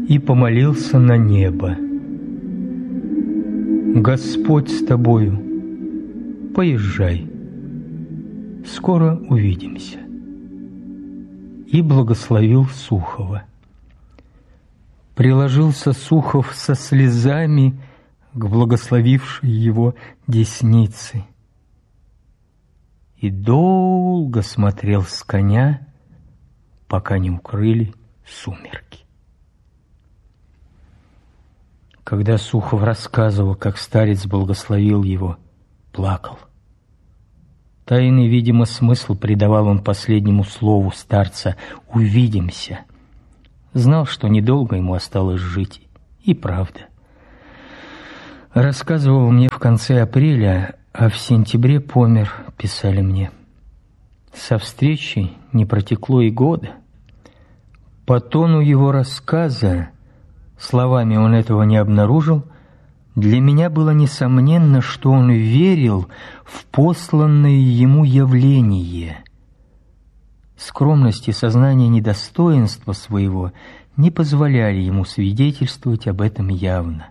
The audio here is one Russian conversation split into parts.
и помолился на небо. Господь с тобою, поезжай, скоро увидимся. И благословил Сухова. Приложился Сухов со слезами к благословившей его деснице и долго смотрел с коня, пока не укрыли сумерки. Когда Сухов рассказывал, как старец благословил его, плакал. Тайный, видимо, смысл придавал он последнему слову старца «увидимся». Знал, что недолго ему осталось жить, и правда. Рассказывал мне в конце апреля, а в сентябре помер, писали мне. Со встречи не протекло и года. По тону его рассказа, словами он этого не обнаружил, для меня было несомненно, что он верил в посланное ему явление. Скромность и сознание недостоинства своего не позволяли ему свидетельствовать об этом явно.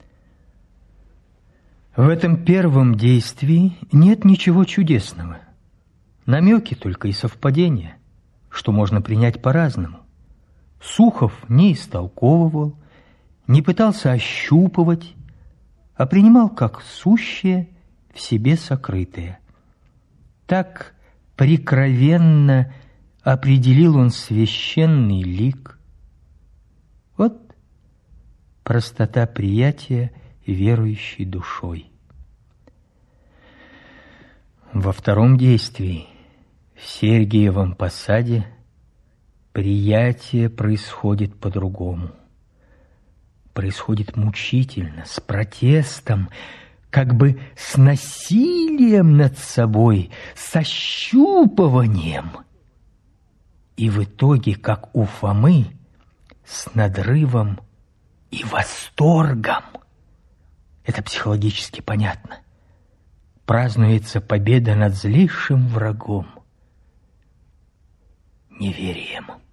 В этом первом действии нет ничего чудесного. Намеки только и совпадения, что можно принять по-разному. Сухов не истолковывал, не пытался ощупывать, а принимал как сущее в себе сокрытое. Так прикровенно определил он священный лик. Вот простота приятия верующей душой. Во втором действии, в Сергиевом посаде, приятие происходит по-другому. Происходит мучительно, с протестом, как бы с насилием над собой, с ощупыванием. И в итоге, как у Фомы, с надрывом и восторгом. Это психологически понятно. Празднуется победа над злейшим врагом — неверием.